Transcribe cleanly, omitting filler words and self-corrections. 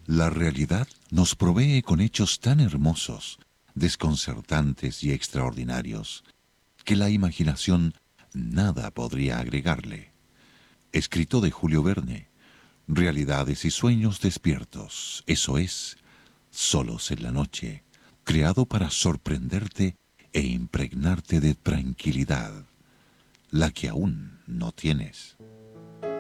La realidad nos provee con hechos tan hermosos, desconcertantes y extraordinarios, que la imaginación nada podría agregarle. Escrito de Julio Verne, Realidades y sueños despiertos, eso es, solos en la noche, creado para sorprenderte e impregnarte de tranquilidad, la que aún no tienes.